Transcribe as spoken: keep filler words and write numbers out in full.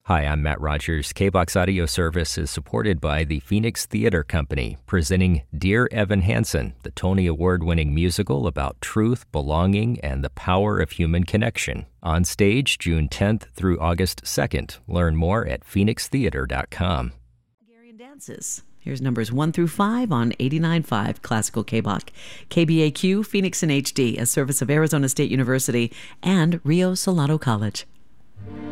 Hi, I'm Matt Rogers. K B O X Audio Service is supported by the Phoenix Theater Company, presenting Dear Evan Hansen, the Tony Award-winning musical about truth, belonging, and the power of human connection. On stage June tenth through August second. Learn more at phoenix theater dot com. Hungarian dances. Here's numbers one through five on eighty-nine point five Classical K B O C. K B A Q, Phoenix in H D, a service of Arizona State University and Rio Salado College.